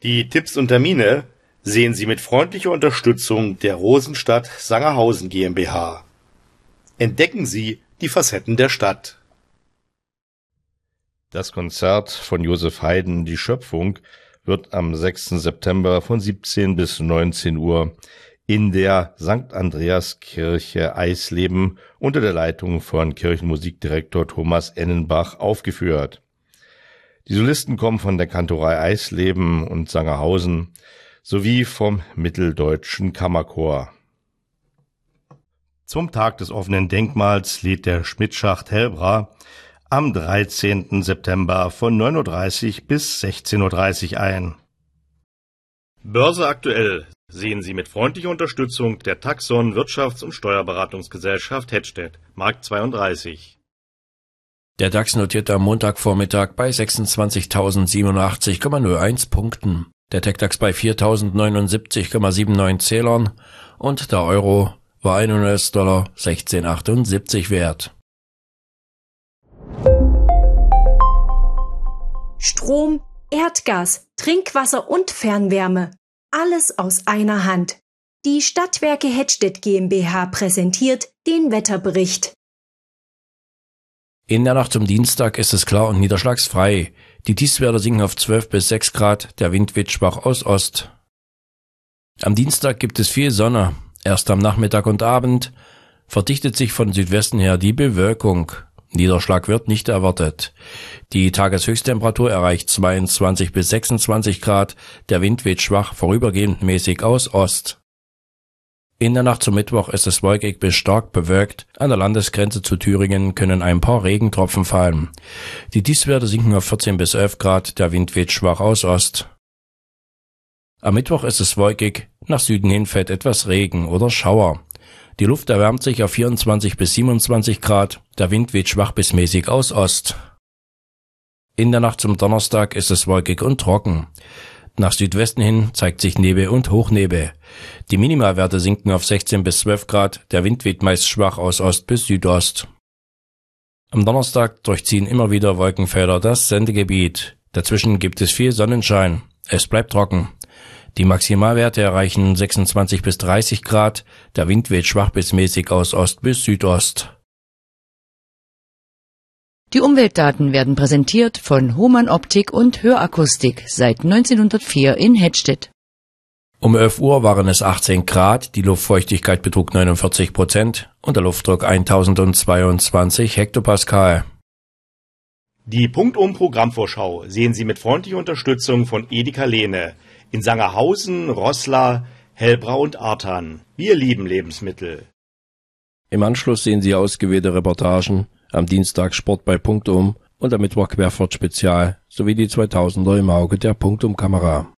Die Tipps und Termine sehen Sie mit freundlicher Unterstützung der Rosenstadt Sangerhausen GmbH. Entdecken Sie die Facetten der Stadt. Das Konzert von Josef Haydn, Die Schöpfung, wird am 6. September von 17 bis 19 Uhr in der St. Andreaskirche Eisleben unter der Leitung von Kirchenmusikdirektor Thomas Ennenbach aufgeführt. Die Solisten kommen von der Kantorei Eisleben und Sangerhausen sowie vom Mitteldeutschen Kammerchor. Zum Tag des offenen Denkmals lädt der Schmidtschacht Helbra am 13. September von 9.30 Uhr bis 16.30 Uhr ein. Börse aktuell sehen Sie mit freundlicher Unterstützung der Taxon Wirtschafts- und Steuerberatungsgesellschaft Hettstedt, Markt 32. Der DAX notiert am Montagvormittag bei 26.087,01 Punkten, der TechDAX bei 4.079,79 Zählern und der Euro war ein US-Dollar 16,78 wert. Strom, Erdgas, Trinkwasser und Fernwärme. Alles aus einer Hand. Die Stadtwerke Hettstedt GmbH präsentiert den Wetterbericht. In der Nacht zum Dienstag ist es klar und niederschlagsfrei. Die Tiefstwerte sinken auf 12 bis 6 Grad, der Wind weht schwach aus Ost. Am Dienstag gibt es viel Sonne. Erst am Nachmittag und Abend verdichtet sich von Südwesten her die Bewölkung. Niederschlag wird nicht erwartet. Die Tageshöchsttemperatur erreicht 22 bis 26 Grad, der Wind weht schwach vorübergehend mäßig aus Ost. In der Nacht zum Mittwoch ist es wolkig bis stark bewölkt. An der Landesgrenze zu Thüringen können ein paar Regentropfen fallen. Die Tiefstwerte sinken auf 14 bis 11 Grad, der Wind weht schwach aus Ost. Am Mittwoch ist es wolkig, nach Süden hin fällt etwas Regen oder Schauer. Die Luft erwärmt sich auf 24 bis 27 Grad, der Wind weht schwach bis mäßig aus Ost. In der Nacht zum Donnerstag ist es wolkig und trocken. Nach Südwesten hin zeigt sich Nebel und Hochnebel. Die Minimalwerte sinken auf 16 bis 12 Grad, der Wind weht meist schwach aus Ost bis Südost. Am Donnerstag durchziehen immer wieder Wolkenfelder das Sendegebiet. Dazwischen gibt es viel Sonnenschein. Es bleibt trocken. Die Maximalwerte erreichen 26 bis 30 Grad, der Wind weht schwach bis mäßig aus Ost bis Südost. Die Umweltdaten werden präsentiert von Hohmann Optik und Hörakustik seit 1904 in Hettstedt. Um 11 Uhr waren es 18 Grad, die Luftfeuchtigkeit betrug 49% und der Luftdruck 1022 Hektopascal. Die Punktum-Programmvorschau sehen Sie mit freundlicher Unterstützung von Edeka Lehne in Sangerhausen, Roßla, Helbra und Artan. Wir lieben Lebensmittel. Im Anschluss sehen Sie ausgewählte Reportagen, am Dienstag Sport bei Punktum und am Mittwoch Querfahrt Spezial sowie die 2000er im Auge der Punktum-Kamera.